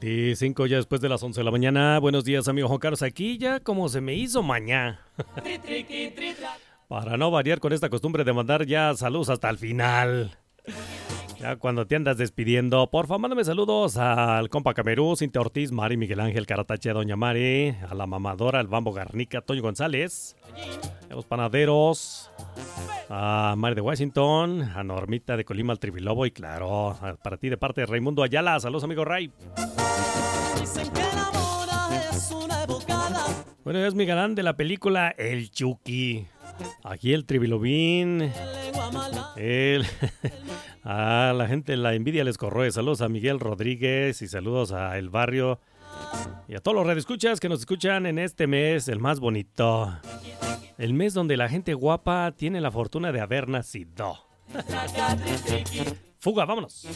Y 5 ya después de las 11 de la mañana. Buenos días, amigo Juan Carlos. Aquí ya como se me hizo mañana. Para no variar con esta costumbre de mandar ya saludos hasta el final. Ya cuando te andas despidiendo, por favor, mándame saludos al compa Camerú, Cintia Ortiz, Mari Miguel Ángel, Caratache, Doña Mari, a la mamadora, el Bambo Garnica, Toño González, a los panaderos, a Mari de Washington, a Normita de Colima, al Tribilobo y claro, para ti de parte de Raimundo Ayala. Saludos, amigo Ray. Bueno, es mi galán de la película El Chucky. Aquí el Tribilobín. A la gente la envidia les corroe. Saludos a Miguel Rodríguez y saludos a El Barrio y a todos los radioescuchas que nos escuchan en este mes, el más bonito. El mes donde la gente guapa tiene la fortuna de haber nacido. Fuga, vámonos.